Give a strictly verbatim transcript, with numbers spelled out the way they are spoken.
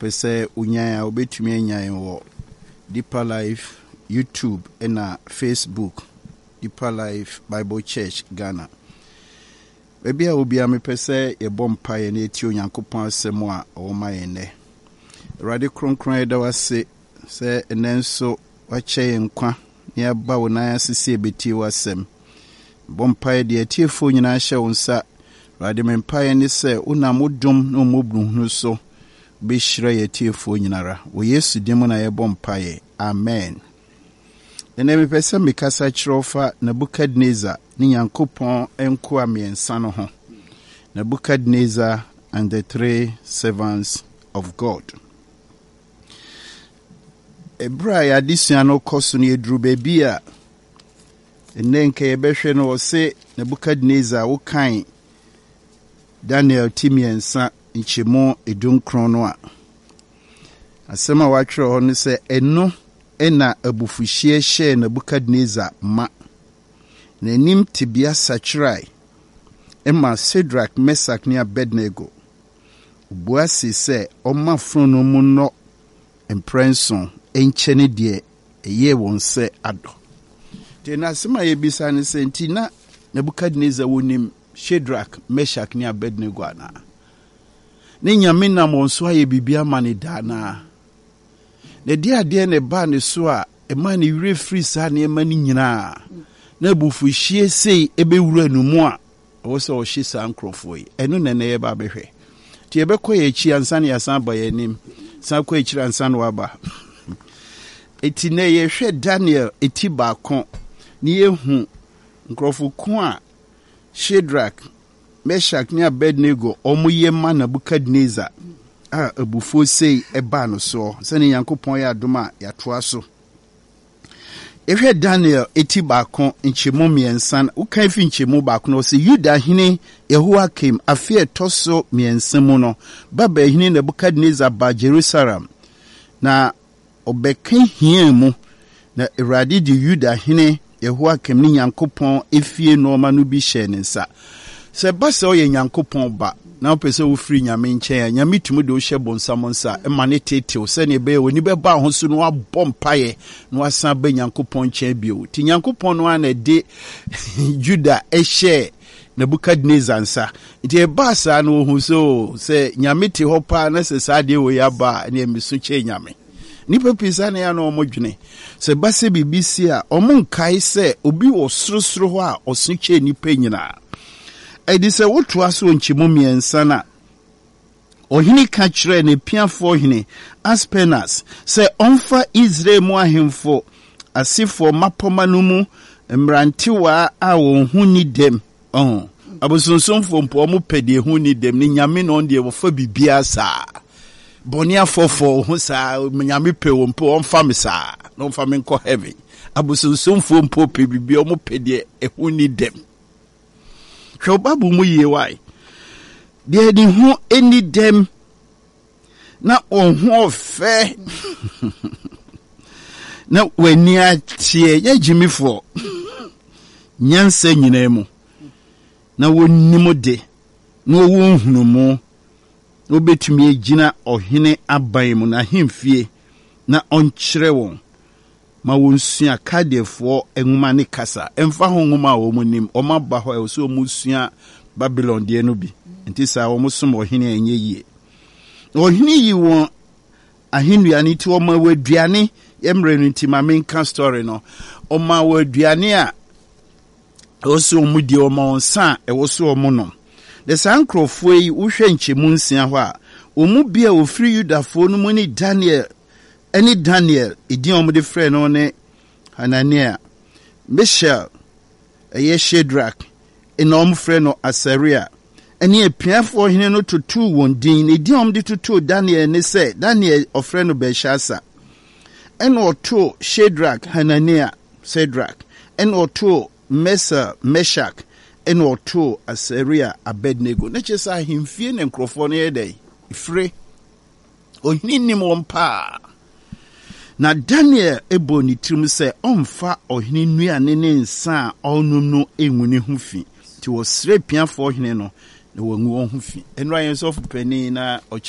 pese unyaya obetumi anya wo Deeper Life YouTube and Facebook Deeper Life Bible Church Ghana. Baby I will be a me pese e bom paye ne ti Onyankopon asem a o mayene. Rade kronkron da wase se enenso wache nkwa ne aba wona asese beti wasem. Bom paye de tiefo nyina hye wonsa. Rade men paye ne se una modom no mobru so be shira ye tiefo nyinara. Wo Yesu dim na ye bom paye. Amen. Ene me pese me kasa chirofa Nebukadnezar ni Nyankopon enko amiensa no ho. Nebukadnezar and the three servants of God. Ebra ya disua no koso ne edru baby a ene nke ye behwe no se Nebukadnezar wo kan Daniel timiensa nchemo edunkron no a asema wa twere ho ne se eno ena abufuhie hye Nebukadnezar ma na nim tibia sachirai ema Shadrach, Meshach ne Abednego buasi se oma frono mu no emprenson enchene de eye won se ado te na asema ye bisa ne se ntina Nebukadnezar wonim Shadrach, Meshach ne Abednego ana ne nyame na mo nso aye bibia mane dana ne dia de ne ba ne so a e ma ne wire free sa ne ma ni nyina na bufu hie sei ebe wura numu a wo se o hye sa nkrofo yi eno ne ne ye ba behwe ti ebe koye echi ansa ne yasan ba yanim san koye echi ansa no aba eti ne ye hwe Daniel eti ba kon ne ye hu nkrofo kon a Shadrach, Meshach ne Abednego omuye ma Nebukadnezar a abufo sei eba no so se ne Nyankopon ya adoma ya toa so ehwe Daniel eti ba kon nchemu miensan ukan fi nchemu ba kon se Yuda hene Yehoiakim afie toso miensan mu no baba hene Nebukadnezar ba Jerusalem na obekan hia mu na Awurade di Yuda hene Yehoiakim ni Nyankopon efie no ma no bi hye ne nsa se ba se o ye Nyankopon ba na pese wo free nyame nchen nyame tumu de wo hye bonsam nsa e ma ne tetew se ne be oni be ba ho so no abom paye no asan ba Nyankopon nchen bio ti Nyankopon no ana de Juda e hye Nebukadnezar nsa ti e ba sa no hu so se nyame te ho pa na se sa de wo ya ba ne emisu che nyame ni pepisa ne ya no omodwene se ba se bibisi a omunkai se obi wo sorosoro ho a osu che ni pe nyina edi se wotu aso nchimo miensa na ohini ka kire ne piafo hini Aspenas se onfa Israel mu ahemfo asifo mapoma no mu mrantiwa a won hu ni dem oh abosonsomfo mpo mu pede hu ni dem ni nyame no de wo fa bibia sa bonia fofo hu sa nyame pe wo mpo onfa me sa no onfa me nko heaven abosonsomfo mpo pe bibia mu pede hu ni dem hwe babu mu ye wai de di hu eni dem na onhu ofe na weni atie ye jimifo nyanse nyina mu na wonimo de na wonhunu mu obetumi agina ohene aban mu na hemfie na onkyere won ma wonsua kadefo enwuma ne kasa emfa ho nwuma wo munim o maba ho e so musua Babylon de no bi enti sa wo musom ohene enye yie ohene yi won ahenua ni ti o ma waduane yemre no nti ma menka story no o ma waduane a o so mudi o ma onsa e wo so o munom de sankrofo yi wo hwe nchemu nsia ho a o mu bia o free Yudafo no mu ni Daniel Any Daniel, idi omo de friend no ne Hanania, Mishael, eye Shadrach, ena omo friend no Asaria. Any piafo hene no tutu won din, idi omo de tutu Daniel ne se, Daniel o friend no Belshazzar. Ena oto Shadrach, Hanania, Shadrach. Ena oto Mesa, Meshach, ena oto Asaria, Abednego. Neche sa himfie ne nkrofo ne yedai. Ifre. Ohini ni mwompa. Na Daniel ebo ni tirim se onfa ohini nuane ne nsa onum no enwune hufi ti wo sre piafo ohini no na wangu on hufi enra yen so fu pani na